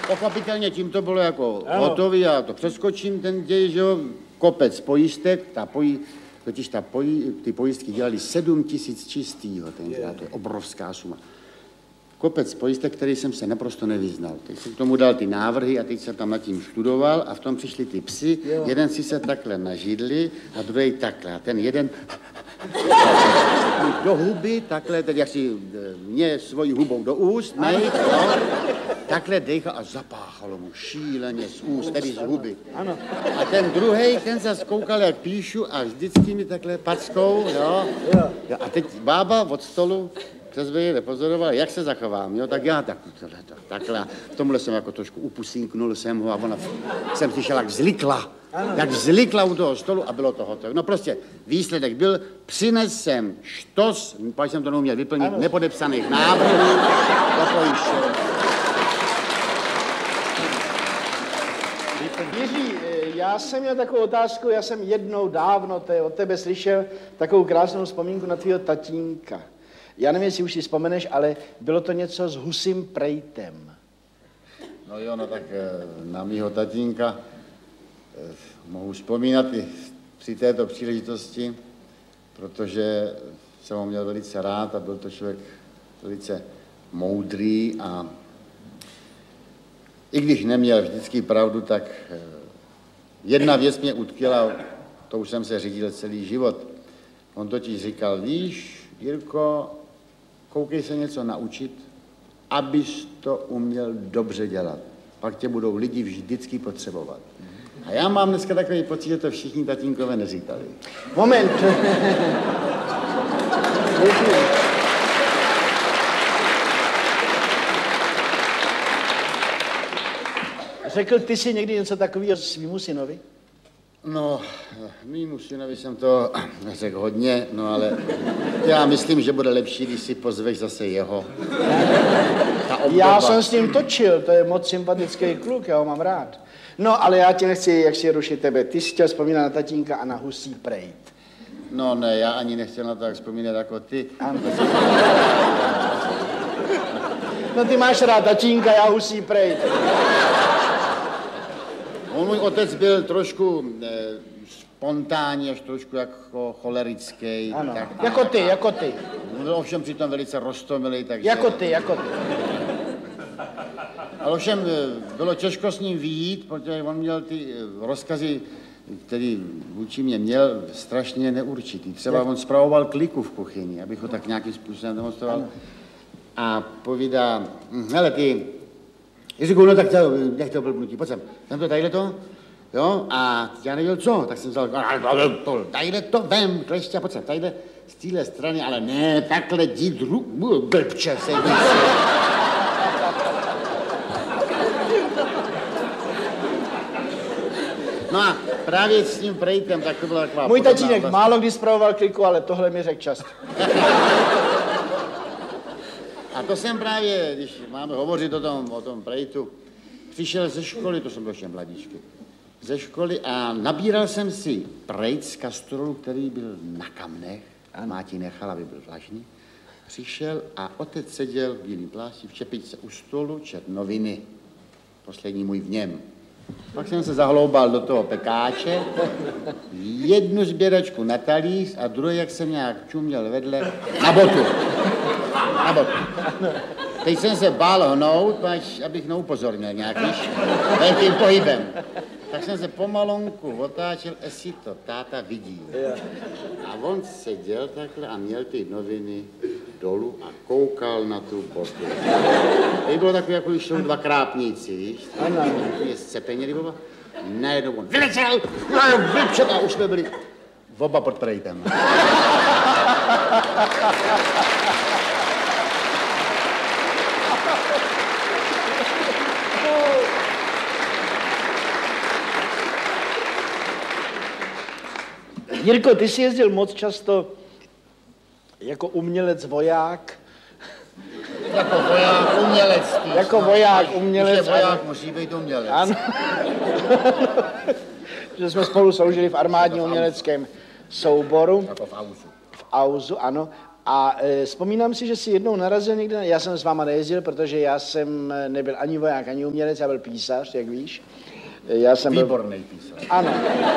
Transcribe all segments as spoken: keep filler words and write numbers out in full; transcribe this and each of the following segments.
pochopitelně tím to bylo jako hotový, já to přeskočím, ten děj, že jo, kopec pojistek, ta pojí, totiž ta pojí, ty pojistky dělali sedm tisíc čistýho tenkrát, to je obrovská suma. Kopec pojistek, který jsem se naprosto nevyznal. Teď jsem k tomu dal ty návrhy a teď jsem tam nad tím študoval a v tom přišli ty psi, jo. Jeden si se takhle nažidli a druhý takhle. A ten jeden do huby, takhle, tedy jak si mě svojí hubou do úst, nej, no, takhle dejchal a zapáchalo mu šíleně z úst, tedy z huby. Ano. A ten druhej, ten zase koukal, jak píšu a vždycky mi takhle packou, jo. jo. A teď bába od stolu přes by nepozoroval, jak se zachovám, jo, tak já tak, takhle, v tomhle jsem jako trošku upusínknul jsem ho a ona, jsem slyšel, jak vzlikla, ano. jak vzlikla u toho stolu a bylo to hotové. No prostě výsledek byl, přines jsem štos, pak jsem to neuměl vyplnit, ano. nepodepsaných návrhů, do pojištění. Jiří, já jsem měl takovou otázku, já jsem jednou dávno te, od tebe slyšel takovou krásnou vzpomínku na tvýho tatínka. Já nevím, jestli už si vzpomeneš, ale bylo to něco s husím prejtem. No jo, no tak na mýho tatínka mohu vzpomínat i při této příležitosti, protože jsem ho měl velice rád a byl to člověk velice moudrý a i když neměl vždycky pravdu, tak jedna věc mě utkvěla, to už jsem se řídil celý život. On totiž říkal, víš, Jirko, koukej se něco naučit, abys to uměl dobře dělat. Pak tě budou lidi vždycky potřebovat. A já mám dneska takový pocit, že to všichni tatínkové neříkali. Moment. Řekl ty si někdy něco takového svýmu synovi? No, mýmu synovi jsem to řekl hodně, no ale já myslím, že bude lepší, když si pozveš zase jeho. Já jsem s ním točil, to je moc sympatický kluk, já ho mám rád. No, ale já ti nechci, jak si rušit tebe. Ty jsi chtěl vzpomínat na tatínka a na husí prejt. No ne, já ani nechtěl na to jak vzpomínat jako ty. Ano. No ty máš rád tatínka, já husí prejt. On, můj otec byl trošku eh, spontánní, až trošku jako cholerický. Ano, tak, jako ty, jako ty. Byl ovšem přitom velice roztomilý, takže... Jako ty, jako ty. Ale ovšem bylo těžko s ním vyjít, protože on měl ty rozkazy, který vůči mě měl, strašně neurčitý. Třeba on spravoval kliku v kuchyni, abych ho tak nějakým způsobem demonstroval. Ano. A povídá, hele ty, Jiříku, no tak to, nech to blbnutí, pojď sem, tam to tadyhle to, jo, a já nevěděl co, tak jsem vzal, tadyhle to, vem, klešťa, pojď sem, tadyhle, z téhle strany, ale ne, takhle, jít, blbče, se No a právě s tím prejtem, tak to byla taková... Můj tatínek vlastně málo kdy spravoval kliku, ale tohle mi řekl často. A to jsem právě, když máme hovořit o tom, o tom prejtu, přišel ze školy, to jsem byl ještě mladíčky, ze školy a nabíral jsem si prejt z kastrolu, který byl na kamnech, a máti nechal, aby byl vlažný. Přišel a otec seděl v bílým plášti, v čepičce u stolu, čet noviny, poslední můj v něm. Pak jsem se zahloubal do toho pekáče, jednu sběračku na talíř a druhý, jak jsem nějak čuměl vedle, na botu. Na botu. Teď jsem se bál hnout, až abych neupozornil nějakým velkým pohybem. Tak jsem se pomalonku otáčel, jestli to táta vidí. A on seděl takhle a měl ty noviny dolů a koukal na tu botu. Teď bylo takové, jako když jsou dva krápníci, víš? Ano. Mě scepenili oba. Najednou on vylečel, vylečel a už jsme byli oba pod prejtem. Jirko, ty jsi jezdil moc často jako umělec, voják. Jako voják, umělec. Jako voják, umělec. Když je voják, ano. Musí být umělec. Ano. Že jsme spolu sloužili v armádním uměleckém souboru. Jako v Auzu. V Auzu, ano. A e, vzpomínám si, že si jednou narazil někde, já jsem s váma nejezdil, protože já jsem nebyl ani voják, ani umělec, já byl písař, jak víš. Já jsem Výborný byl... písař. Ano.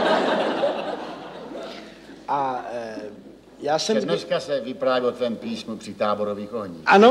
A e, já jsem... Dneska se vypráví o tvém písmu při táborových ohních. Ano.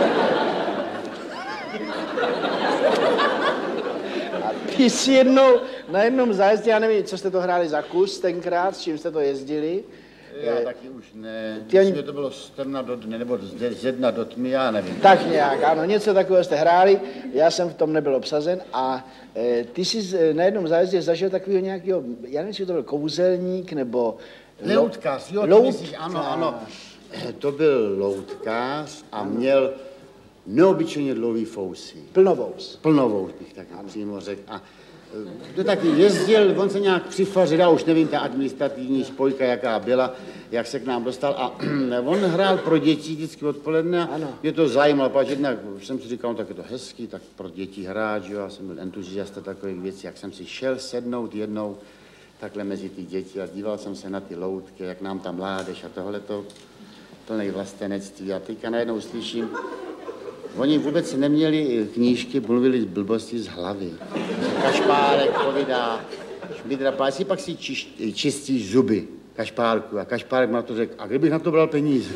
A ty jsi jednou, na jednom zájezdě, já nevím, co jste to hráli za kus tenkrát, s čím jste to jezdili. Já e, taky už ne. Ty ani... Myslím, že to bylo z trna do dne, nebo z jedna do tmy, já nevím. Tak nějak, ano, něco takového jste hráli, já jsem v tom nebyl obsazen a e, ty jsi na jednom zájezdě zažil takového nějakého, já nevím, jestli to byl kouzelník, nebo... Loutkář, jo, Lout... myslíš, ano, ano. To byl loutkář a měl neobyčejně dlouhý fousy. Plnovous. Plnovous bych tak přímo řekl. A to taky jezdil, on se nějak přifařil, já už nevím, ta administrativní spojka, jaká byla, jak se k nám dostal. A on hrál pro děti vždycky odpoledne. Ano. Mě to zajímalo, protože jednak jsem si říkal, no, tak je to hezký, tak pro děti hrát, že jo, já jsem byl entuziasta takových věcí, jak jsem si šel sednout jednou takhle mezi ty děti a díval jsem se na ty loutky, jak nám tam mládež a tohleto plnej vlastenectví. A teďka najednou slyším, oni vůbec neměli knížky, mluvili blbosti z hlavy. Kašpárek povídá, Šmidra, si pak si čiš, čistíš zuby, Kašpárku. A Kašpárek na to řekl, a kdybych na to bral peníze?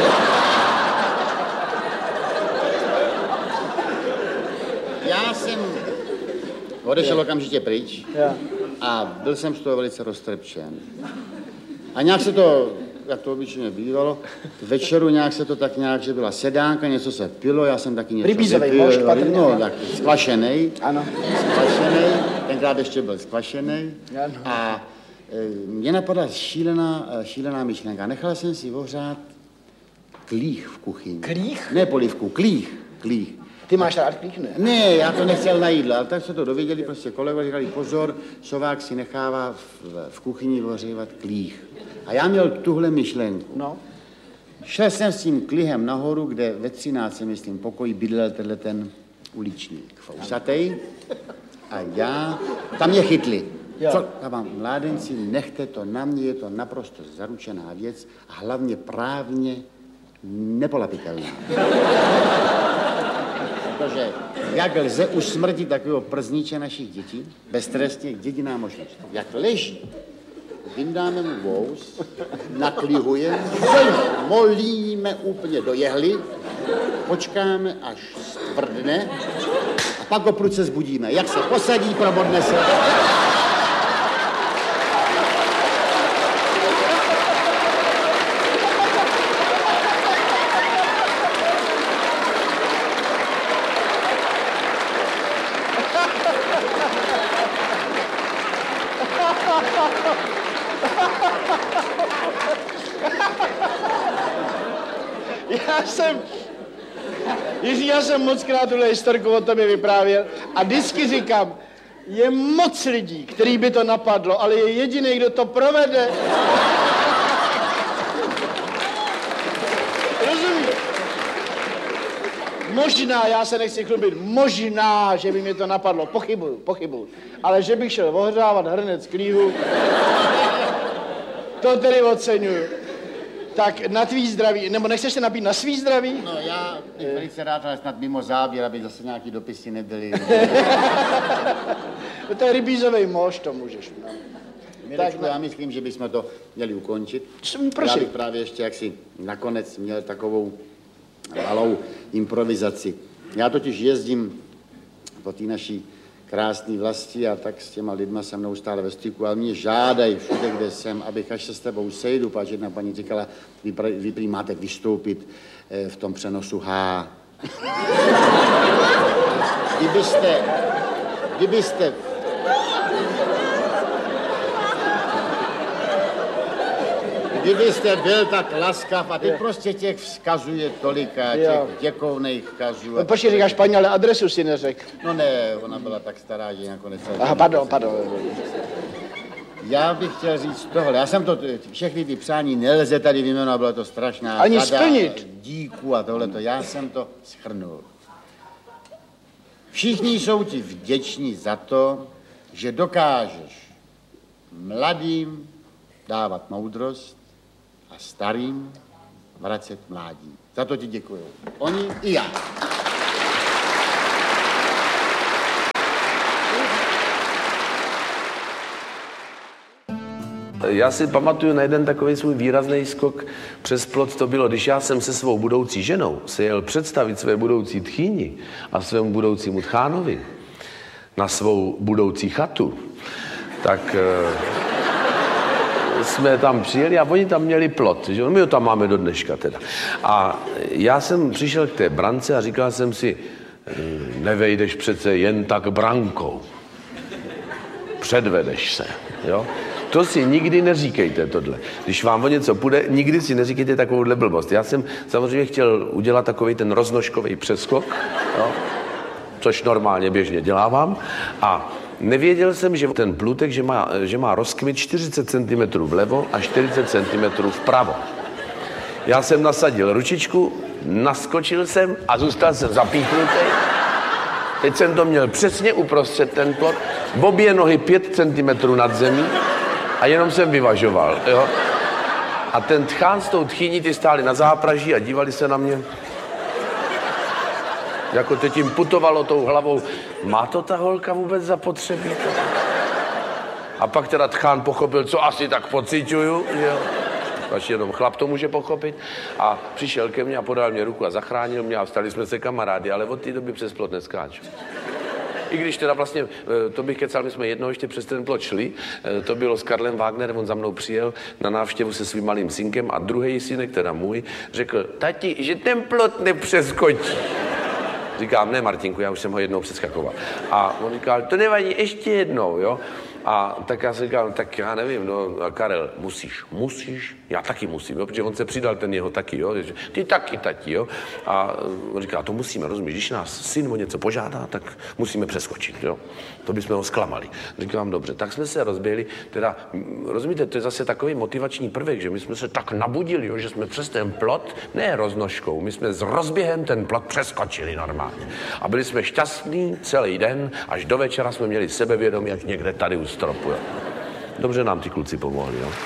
Já jsem odešel okamžitě pryč a byl jsem z toho velice roztrpčen. A nějak se to, jak to obyčejně bývalo, k večeru nějak se to tak nějak, že byla sedánka, něco se pilo, já jsem taky něco Rybízovej mošt, patrně. No, tak skvašenej. Ano. Skvašenej, tenkrát ještě byl skvašenej. Ano. A e, mě napadla šílená, šílená myšlenka. Nechal jsem si ohřát klích v kuchyni. Klích? Ne polivku, klích, klích. Ty máš rád klích, ne? Ne, já to nechtěl na jídlo, ale tak se to dověděli prostě kolegové, říkali, pozor, Sovák si nechává v, v kuchyni ohřívat klích. A já měl tuhle myšlenku. No. Šel jsem s tím klihem nahoru, kde ve třinácti, myslím, pokoji bydlel tenhle ten uličník fousatej. A já, tam mě chytli. Jo. Co, já vám, mládenci, nechte to na mě, je to naprosto zaručená věc a hlavně právně nepolapitelná. Protože jak lze usmrtit takového przníče našich dětí, beztrestně jediná možnost. Jak leží, vyndáme mu vous, naklihujeme, molíme úplně do jehly, počkáme, až stvrdne a pak ho prudce zbudíme. Jak se posadí, probodne se. Já jsem, Jiří, já jsem moc krát tuhle historku o tobě vyprávěl a vždycky říkám, je moc lidí, který by to napadlo, ale je jediný, kdo to provede. Rozumíš? Možná, já se nechci chlubit, možná, že by mě to napadlo, pochybuju, pochybuju, ale že bych šel ohřávat hrnec klíhu, to tedy oceňuju. Tak na tvý zdraví, nebo nechceš se napít na svý zdraví? No já bych velice rád, ale snad mimo záběr, aby zase nějaký dopisy nebyly. To je rybízovej mošt, to můžeš. No. Mirečku, tak, já myslím, že bychom to měli ukončit. Prosím. Já bych právě ještě jaksi nakonec měl takovou malou improvizaci. Já totiž jezdím po té naší krásné vlasti a tak s těma lidma jsem neustále ve styku, ale mě žádají všude, kde jsem, abych až se s tebou sejdu, protože jedna paní říkala, vy, vy prý máte vystoupit eh, v tom přenosu H. Kdybyste, kdybyste, kdybyste byl tak laskav a teď prostě těch vzkazuje tolika, těch děkovných vzkazů. No, počkej, říkáš paní, ale adresu si neřekl. No ne, ona byla tak stará, že nakonec... Aha, pardon, pardon. Já bych chtěl říct tohle, já jsem to, všechny ty přání nelze tady vyjmenovat, bylo to strašná... Ani splnit. Díku a tohleto, já jsem to shrnul. Všichni jsou ti vděční za to, že dokážeš mladým dávat moudrost a starým vracet mládí. Za to ti děkuju. Oni i já. Já si pamatuju na jeden takový svůj výrazný skok přes plot. To bylo, když já jsem se svou budoucí ženou se jel představit své budoucí tchýni a svému budoucímu tchánovi na svou budoucí chatu, tak e, jsme tam přijeli a oni tam měli plot, že? My ho tam máme do dneška teda. A já jsem přišel k té brance a říkal jsem si, nevejdeš přece jen tak brankou. Předvedeš se, jo? To si nikdy neříkejte tohle. Když vám o něco půjde, nikdy si neříkejte takovouhle blbost. Já jsem samozřejmě chtěl udělat takový ten roznožkový přeskok, jo? Což normálně běžně dělávám. A nevěděl jsem, že ten plutek, že má, že má rozkmit čtyřicet centimetrů vlevo a čtyřicet centimetrů vpravo. Já jsem nasadil ručičku, naskočil jsem a zůstal jsem zapíchnutý. Teď jsem to měl přesně uprostřed ten plot, obě nohy pět centimetrů nad zemí a jenom jsem vyvažoval, jo. A ten tchán s tou tchýní, ty stáli na zápraží a dívali se na mě. Jako teď jim putovalo tou hlavou, má to ta holka vůbec zapotřebí? A pak teda tchán pochopil, co asi tak pociťuju, jo. Až jenom chlap to může pochopit. A přišel ke mně a podal mě ruku a zachránil mě a stali jsme se kamarády, ale od té doby přes plot neskáču. I když teda vlastně, to bych kecal, my jsme jednou ještě přes ten plot šli, to bylo s Karlem Wagnerem, on za mnou přijel na návštěvu se svým malým synkem a druhý synek, teda můj, řekl, tati, že ten plot nepřeskočí. Říkám, ne, Martinku, já už jsem ho jednou přeskakoval. A on říkal, to nevadí, ještě jednou, jo. A tak já si říkal, tak já nevím, no, Karel, musíš, musíš, já taky musím, jo, protože on se přidal, ten jeho taky, jo, ty taky, tati, jo. A on říká, to musíme, rozumíš, když nás syn o něco požádá, tak musíme přeskočit, jo. To bychom ho zklamali. Říkám, dobře, tak jsme se rozběhli, teda, rozumíte, to je zase takový motivační prvek, že my jsme se tak nabudili, jo, že jsme přes ten plot, ne roznožkou, my jsme s rozběhem ten plot přeskočili normálně. A byli jsme šťastní celý den, až do večera jsme měli sebevědomí, jak někde tady u stropu, jo. Dobře nám ty kluci pomohli, jo.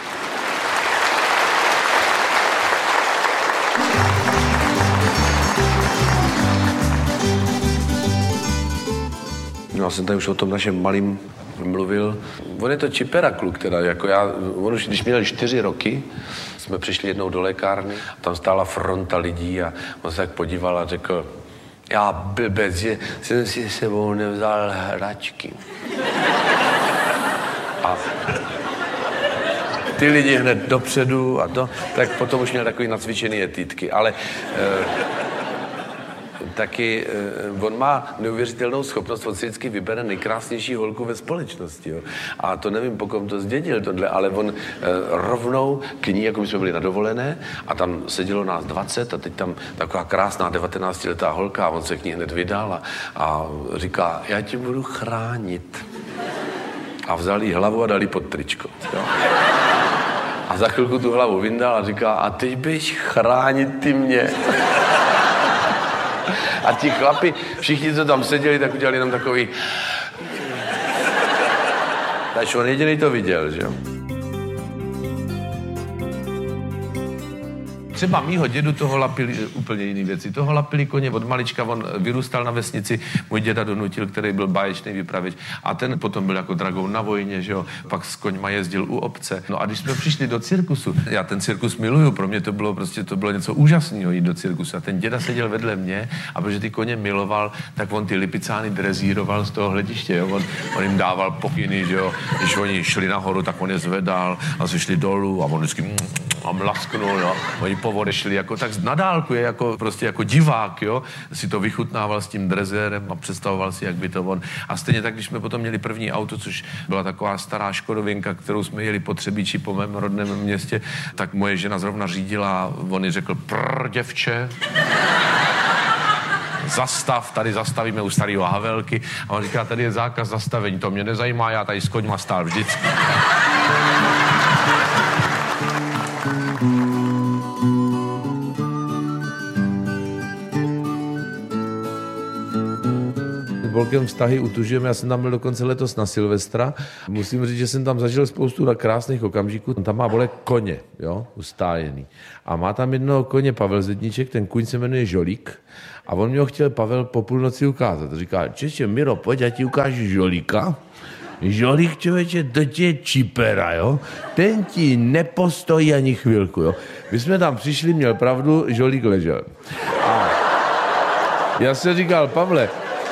No, já jsem tady už o tom našem malým mluvil. On je to čipera kluk, teda, jako já, on už, když měl čtyři roky, jsme přišli jednou do lékárny, tam stála fronta lidí a on se tak podíval a řekl, já blbec, že jsem si sebou nevzal hračky. A ty lidi hned dopředu a to, tak potom už měl takový nacvičený etítky, ale e, taky e, on má neuvěřitelnou schopnost, on si vždycky vybere nejkrásnější holku ve společnosti, jo. A to nevím, po kom to zdědil tohle, ale on e, rovnou k ní, jako my jsme byli na dovolené a tam sedělo nás dvacet a teď tam taková krásná devatenáctiletá holka a on se k ní hned vydal a, a říká, já tě budu chránit. A vzal jí hlavu a dal jí pod tričko. Jo. A za chvilku tu hlavu vyndal a říká, a teď běž chránit ty mě. A ti chlapi, všichni, co tam seděli, tak udělali jenom takový... Takže on jediný to viděl, že jo. Třeba mýho dědu toho lapili úplně jiný věci. Toho lapili koně od malička, on vyrůstal na vesnici, můj děda donutil, který byl báječný vypravěč. A ten potom byl jako dragoun na vojně, že jo, pak s koňma jezdil u obce. No a když jsme přišli do cirkusu, já ten cirkus miluju, pro mě to bylo prostě, to bylo něco úžasného jít do cirkusu. A ten děda seděl vedle mě a protože ty koně miloval, tak on ty lipicány drezíroval z toho hlediště, jo. On, on jim dával pokyny, že jo. Když oni šli nahoru, tak on je zvedal a se šli dolů a on vždycky a mlasknul, jo. Oni povodešli jako tak na dálku, je jako prostě jako divák, jo. Si to vychutnával s tím drezérem a představoval si, jak by to on. A stejně tak, když jsme potom měli první auto, což byla taková stará škodovinka, kterou jsme jeli po Třebíči, po mém rodném městě, tak moje žena zrovna řídila, on jí řekl, prr, děvče, zastav, tady zastavíme u starého Havelky. A on říká, tady je zákaz zastavení, to mě nezajímá, já tady s koňma stál vždycky. Bolkem vztahy utužujeme, já jsem tam byl dokonce letos na Silvestra. Musím říct, že jsem tam zažil spoustu krásných okamžiků. Tam má Bolek koně, jo, ustájený. A má tam jednoho koně Pavel Zedníček, ten kůň se jmenuje Žolík. A on mě ho chtěl Pavel po půlnoci ukázat. Říká, čeče, Miro, pojď, já ti ukážu Žolíka. Žolík, člověče, to je čipera, jo? Ten ti nepostojí ani chvilku, jo? My jsme tam přišli, měl pravdu, Žolík ležel. A já jsem říkal, Pavle,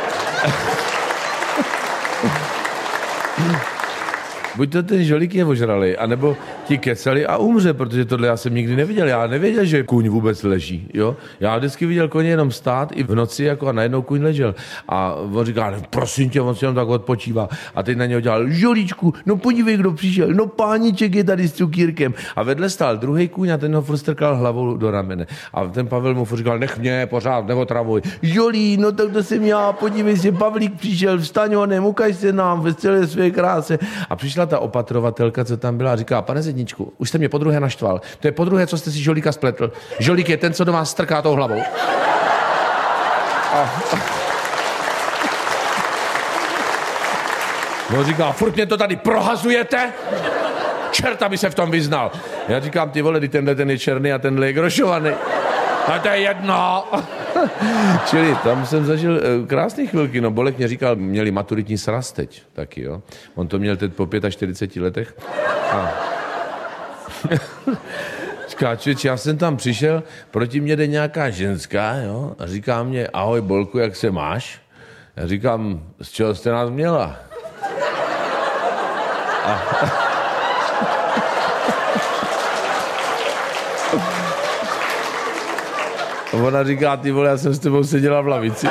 buď to ten Žolík je ožralej, anebo ti kecali a umře, protože tohle já jsem nikdy neviděl. Já nevěděl, že kůň vůbec leží, jo. Já vždycky viděl koně jenom stát i v noci, jako a najednou kůň ležel. A on říká, prosím tě, on si jenom tak odpočívá. A teď na něho dělal, Žolíčku, no podívej, kdo přišel, no páníček je tady s cukírkem. A vedle stál druhý kůň a ten ho furt strkal hlavou do ramene. A ten Pavel mu furt říkal, nech mě, pořád, neotravuj. Žolí, no tak to jsem já, podívej se, Pavlík přišel, vstaň honem, ukaž se nám ve celé své kráse. A přišla ta opatrovatelka, co tam byla, a říká, pane Zedníčku, už jste mě podruhé naštval. To je podruhé, co jste si Žolíka spletl. Žolík je ten, co do vás strká tou hlavou. A... No říká, furt mě to tady prohazujete? Čert, aby se v tom vyznal. Já říkám, ty vole, tenhle ten je černý a tenhle je grošovaný. A to je jedno. Čili tam jsem zažil krásné chvilky. No Bolek mě říkal, měli maturitní sraz teď taky, jo. On to měl teď po čtyřiceti pěti letech. A... Říká, čič, já jsem tam přišel, proti mě jde nějaká ženská, jo, a říká mě, ahoj Bolku, jak se máš? Já říkám, z čeho jste nás měla? A... Ona říká, ty vole, já jsem s tebou seděla v lavici.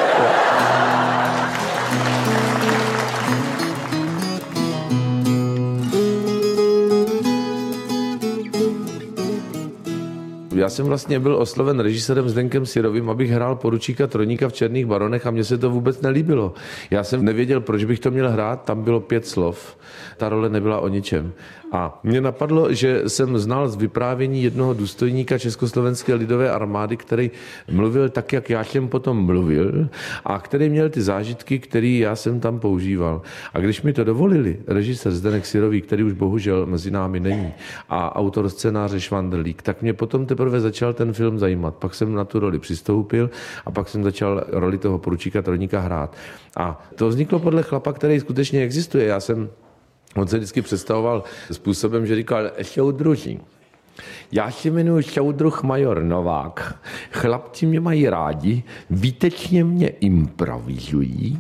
Já jsem vlastně byl osloven režisérem Zdenkem Sirovým, abych hrál poručíka Troníka v Černých baronech a mně se to vůbec nelíbilo. Já jsem nevěděl, proč bych to měl hrát, tam bylo pět slov, ta role nebyla o ničem. A mě napadlo, že jsem znal z vyprávění jednoho důstojníka Československé lidové armády, který mluvil tak, jak já jsem potom mluvil a který měl ty zážitky, které já jsem tam používal. A když mi to dovolili, režisér Zdenek Sirový, který už bohužel mezi námi není, a autor scénáře Švandrlík, tak mě potom teprve začal ten film zajímat. Pak jsem na tu roli přistoupil a pak jsem začal roli toho poručíka Troníka hrát. A to vzniklo podle chlapa, který skutečně existuje. Já jsem On se vždycky představoval způsobem, že říkal, soudruží, já se jmenuji soudruh major Novák, chlapci mě mají rádi, výtečně mě improvizují,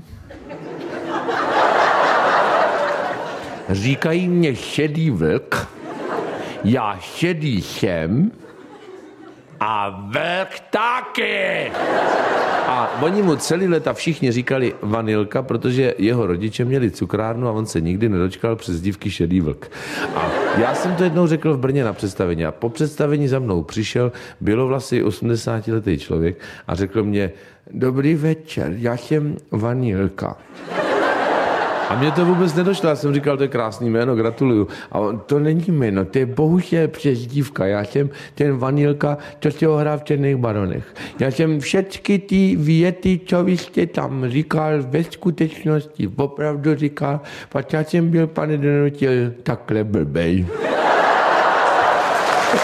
říkají mě šedý vlk, já šedý jsem a vlk taky. A oni mu celý leta všichni říkali Vanilka, protože jeho rodiče měli cukrárnu a on se nikdy nedočkal přes dívky šedý vlk. A já jsem to jednou řekl v Brně na představení a po představení za mnou přišel bělovlasý osmdesátiletý člověk a řekl mě, dobrý večer, já jsem Vanilka. A mně to vůbec nedošlo, já jsem říkal, to je krásný jméno, gratuluju. A on, to není jméno, to je bohužel přezdívka. Já jsem ten Vanilka, co se ho hrál v Černých baronech. Já jsem všechny ty věty, co vy jste tam říkal, ve skutečnosti opravdu říkal, pak já jsem byl, pane Donutil, takhle blbej.